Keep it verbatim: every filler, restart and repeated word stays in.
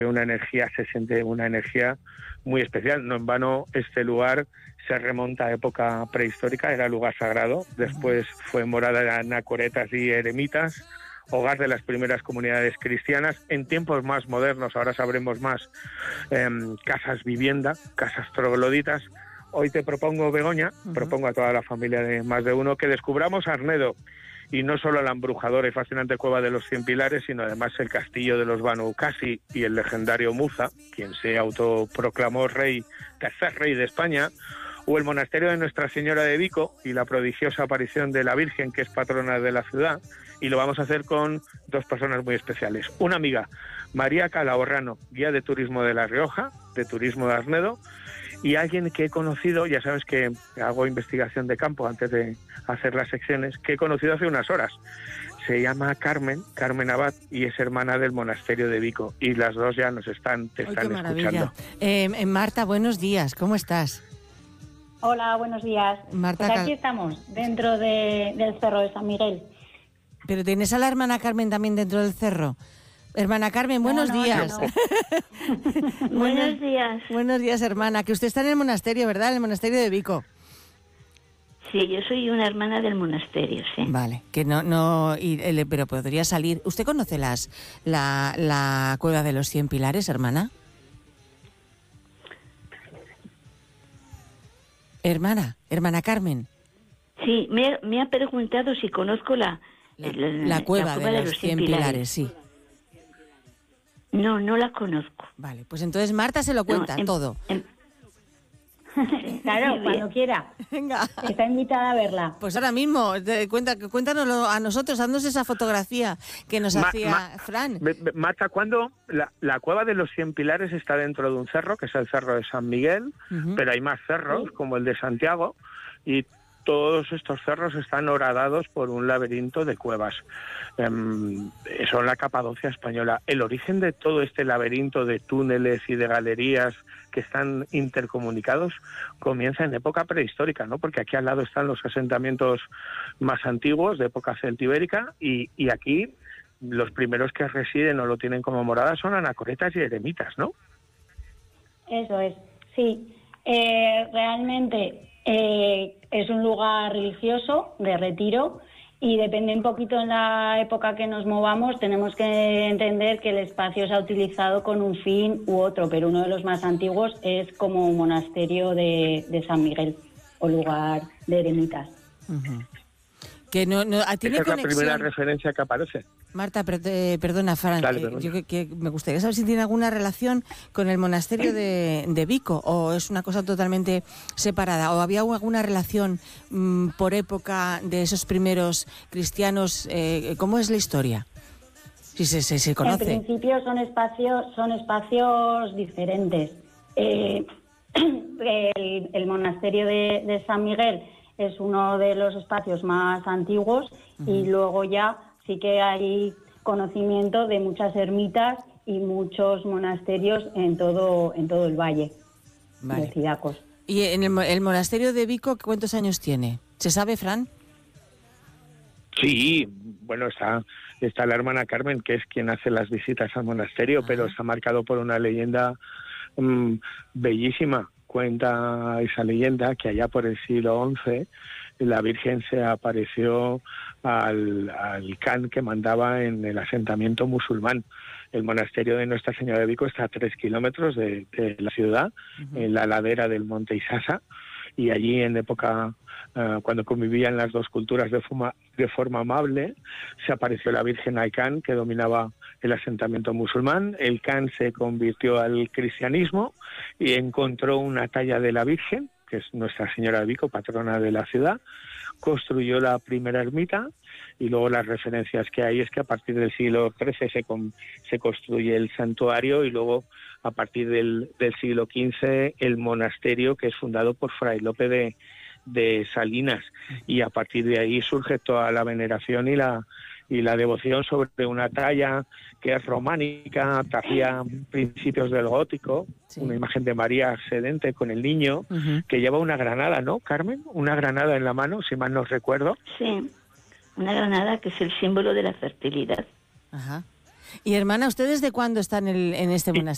una energía, se siente una energía muy especial. No en vano este lugar se remonta a época prehistórica, era lugar sagrado, después fue morada de anacoretas y eremitas, hogar de las primeras comunidades cristianas. En tiempos más modernos, ahora sabremos más, eh, casas vivienda, casas trogloditas. Hoy te propongo, Begoña, uh-huh. propongo a toda la familia de Más de Uno que descubramos Arnedo, y no solo la embrujadora y fascinante cueva de los Cien Pilares, sino además el castillo de los Banu Qasi y el legendario Muza, quien se autoproclamó rey, tercer rey de España, o el monasterio de Nuestra Señora de Vico y la prodigiosa aparición de la Virgen, que es patrona de la ciudad. Y lo vamos a hacer con dos personas muy especiales. Una amiga, María Calahorrano, guía de turismo de La Rioja, de turismo de Arnedo, y alguien que he conocido, ya sabes que hago investigación de campo antes de hacer las secciones, que he conocido hace unas horas. Se llama Carmen, Carmen Abad, y es hermana del monasterio de Vico. Y las dos ya nos están, te están ¡Ay, qué maravilla! escuchando. Eh, Marta, buenos días, ¿cómo estás? Hola, buenos días. Marta, pues aquí estamos, dentro de, del Cerro de San Miguel. ¿Pero tienes a la hermana Carmen también dentro del cerro? Hermana Carmen, buenos no, no, días. No, no. Buenos días. Buenos días, hermana. Que usted está en el monasterio, ¿verdad? En el monasterio de Vico. Sí, yo soy una hermana del monasterio, sí. Vale, que no, no, y, el, pero podría salir. ¿Usted conoce las, la, la cueva de los Cien Pilares, hermana? Hermana, hermana Carmen. Sí, me, me ha preguntado si conozco la... La, la, la, cueva, la cueva de, de los Cien Pilares. Pilares, sí. No, no la conozco. Vale, pues entonces Marta se lo cuenta no, en, todo. En... Claro, cuando quiera. Venga. Está invitada a verla. Pues ahora mismo, te, cuenta, cuéntanoslo a nosotros, haznos esa fotografía que nos ma, hacía ma, Fran. Marta, ¿cuándo? La, la cueva de los Cien Pilares está dentro de un cerro, que es el cerro de San Miguel, uh-huh. pero hay más cerros, ¿sí? como el de Santiago, y todos estos cerros están horadados por un laberinto de cuevas. Um, son la Capadocia española. El origen de todo este laberinto de túneles y de galerías que están intercomunicados comienza en época prehistórica, ¿no? Porque aquí al lado están los asentamientos más antiguos de época celtibérica y, y aquí los primeros que residen o lo tienen como morada son anacoretas y eremitas, ¿no? Eso es, sí. Eh, realmente eh, es un lugar religioso de retiro y depende un poquito en la época que nos movamos, tenemos que entender que el espacio se ha utilizado con un fin u otro, pero uno de los más antiguos es como un monasterio de, de San Miguel o lugar de eremitas. Uh-huh. Que no, no, ¿tiene Esa es conexión? La primera referencia que aparece. Marta, per, eh, perdona, Fran, Dale, eh, perdona. yo que, que me gustaría saber si tiene alguna relación con el monasterio de, de Vico o es una cosa totalmente separada, o había alguna relación mmm, por época de esos primeros cristianos, eh, ¿cómo es la historia? Si se, se, se conoce. En principio son espacios, son espacios diferentes. Eh, el, el monasterio de, de San Miguel es uno de los espacios más antiguos uh-huh. y luego ya sí que hay conocimiento de muchas ermitas y muchos monasterios en todo en todo el valle vale. de Cidacos. ¿Y en el, el monasterio de Vico cuántos años tiene? ¿Se sabe, Fran? Sí, bueno, está, está la hermana Carmen, que es quien hace las visitas al monasterio, ah. pero está marcado por una leyenda mmm, bellísima. Cuenta esa leyenda que allá por el siglo once la Virgen se apareció al, al can que mandaba en el asentamiento musulmán. El monasterio de Nuestra Señora de Vico está a tres kilómetros de, de la ciudad, uh-huh. en la ladera del monte Isasa, y allí en época, uh, cuando convivían las dos culturas de forma, de forma amable, se apareció la Virgen al can que dominaba el asentamiento musulmán. El can se convirtió al cristianismo y encontró una talla de la Virgen, que es Nuestra Señora de Vico, patrona de la ciudad, construyó la primera ermita y luego las referencias que hay es que a partir del siglo trece se, con, se construye el santuario y luego a partir del, del siglo quince el monasterio, que es fundado por Fray Lope de, de Salinas, y a partir de ahí surge toda la veneración y la y la devoción sobre una talla que es románica, tardía principios del gótico, sí. una imagen de María sedente con el niño, uh-huh. que lleva una granada, ¿no, Carmen? Una granada en la mano, si mal no recuerdo. Sí, una granada que es el símbolo de la fertilidad. Ajá. Y hermana, ¿usted desde cuándo está en, el, en este monasterio?